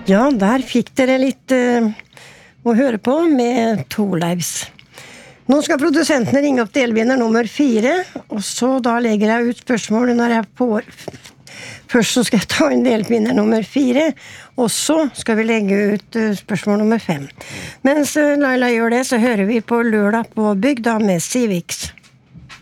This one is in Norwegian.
Ja, der fikk dere litt å høre på med Torleifs. Nå skal produsentene ringe opp delvinner nummer 4, og så da legger jeg ut spørsmålet når jeg får... Først så skal jeg ta inn delvinner nummer 4, og så skal vi legge ut spørsmål nummer 5. Mens Laila gjør det, så hører vi på Lørdag på Bygda med Civics.